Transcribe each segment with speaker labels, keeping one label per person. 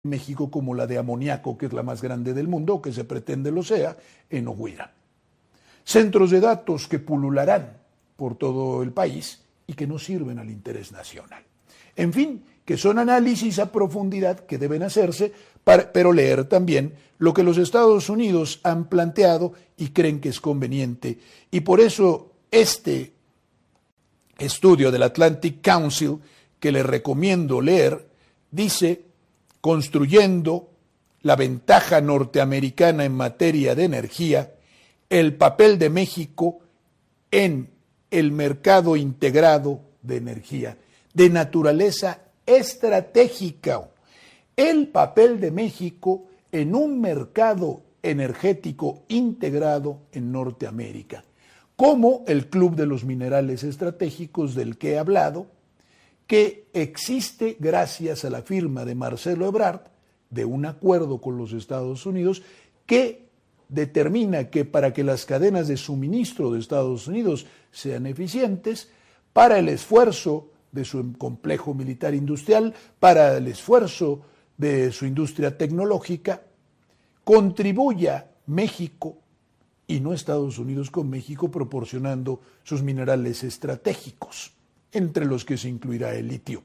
Speaker 1: México como la de amoníaco, que es la más grande del mundo, o que se pretende lo sea, en Ohuira. Centros de datos que pulularán por todo el país y que no sirven al interés nacional. En fin, que son análisis a profundidad que deben hacerse, pero leer también lo que los Estados Unidos han planteado y creen que es conveniente. Y por eso este estudio del Atlantic Council, que les recomiendo leer, dice: construyendo la ventaja norteamericana en materia de energía, el papel de México en el mercado integrado de energía, de naturaleza estratégica. El papel de México en un mercado energético integrado en Norteamérica, como el Club de los Minerales Estratégicos del que he hablado, que existe gracias a la firma de Marcelo Ebrard de un acuerdo con los Estados Unidos que determina que para que las cadenas de suministro de Estados Unidos sean eficientes, para el esfuerzo de su complejo militar industrial, para el esfuerzo de su industria tecnológica, contribuya México y no Estados Unidos con México proporcionando sus minerales estratégicos, entre los que se incluirá el litio.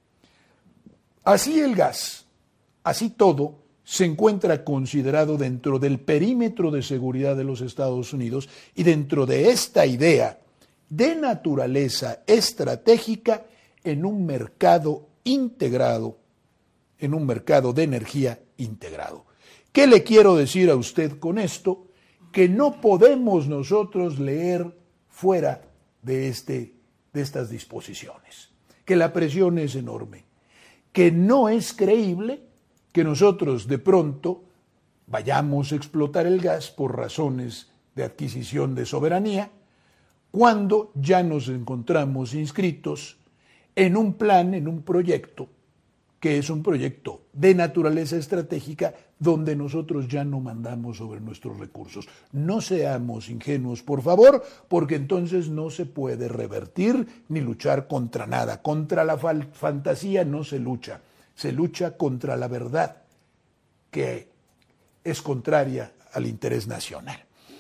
Speaker 1: Así el gas, así todo, se encuentra considerado dentro del perímetro de seguridad de los Estados Unidos y dentro de esta idea de naturaleza estratégica en un mercado integrado, en un mercado de energía integrado. ¿Qué le quiero decir a usted con esto? Que no podemos nosotros leer fuera de estas disposiciones, que la presión es enorme, que no es creíble que nosotros de pronto vayamos a explotar el gas por razones de adquisición de soberanía, cuando ya nos encontramos inscritos en un plan, en un proyecto, que es un proyecto de naturaleza estratégica donde nosotros ya no mandamos sobre nuestros recursos. No seamos ingenuos, por favor, porque entonces no se puede revertir ni luchar contra nada. Contra la fantasía no se lucha contra la verdad, que es contraria al interés nacional.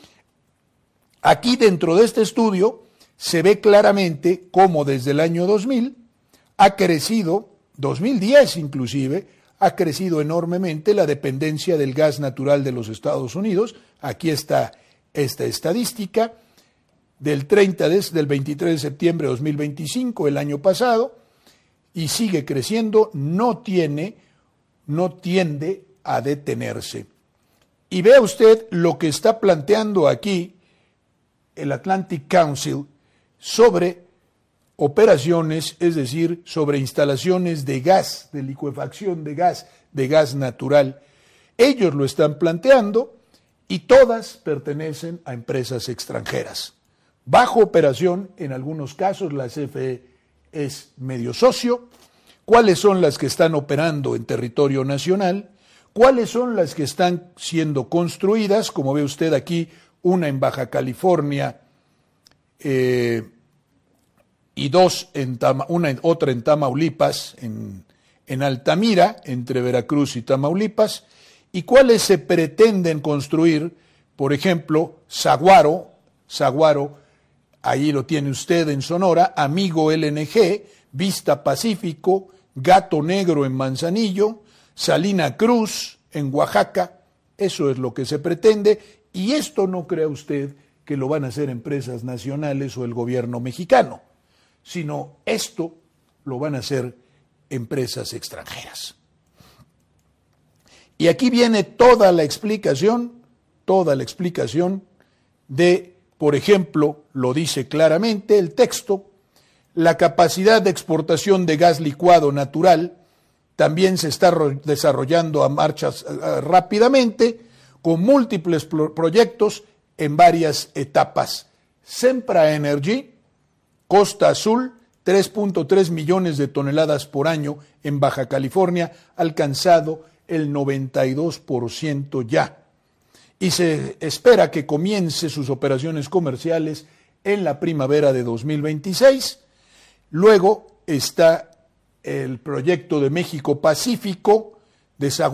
Speaker 1: Aquí dentro de este estudio se ve claramente cómo desde el año 2000 ha crecido, 2010 inclusive, ha crecido enormemente la dependencia del gas natural de los Estados Unidos. Aquí está esta estadística del 23 de septiembre de 2025, el año pasado, y sigue creciendo, no tiende a detenerse. Y vea usted lo que está planteando aquí el Atlantic Council sobre operaciones, es decir, sobre instalaciones de gas, de licuefacción de gas natural. Ellos lo están planteando y todas pertenecen a empresas extranjeras. Bajo operación, en algunos casos la CFE es medio socio. ¿Cuáles son las que están operando en territorio nacional? ¿Cuáles son las que están siendo construidas? Como ve usted aquí, una en Baja California, y otra en Tamaulipas, en Altamira, entre Veracruz y Tamaulipas. ¿Y cuáles se pretenden construir? Por ejemplo, Saguaro, ahí lo tiene usted en Sonora, Amigo LNG, Vista Pacífico, Gato Negro en Manzanillo, Salina Cruz en Oaxaca. Eso es lo que se pretende, y esto no crea usted que lo van a hacer empresas nacionales o el gobierno mexicano, sino esto lo van a hacer empresas extranjeras. Y aquí viene toda la explicación de, por ejemplo, lo dice claramente el texto, la capacidad de exportación de gas licuado natural también se está desarrollando a marchas rápidamente, con múltiples proyectos en varias etapas. Sempra Energy, Costa Azul, 3.3 millones de toneladas por año en Baja California, ha alcanzado el 92% ya. Y se espera que comience sus operaciones comerciales en la primavera de 2026. Luego está el proyecto de México Pacífico, de esa